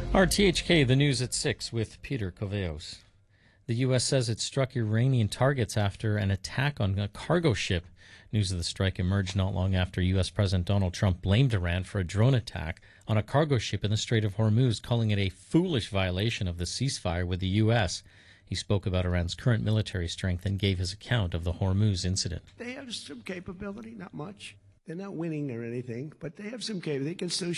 RTHK, the news at 6 with Peter Koveos. The U.S. says it struck Iranian targets after an attack on a cargo ship. News of the strike emerged not long after U.S. President Donald Trump blamed Iran for a drone attack on a cargo ship in the Strait of Hormuz, calling it a foolish violation of the ceasefire with the U.S. He spoke about Iran's current military strength and gave his account of the Hormuz incident. They have some capability, not much. They're not winning or anything, but they have some capability. They can still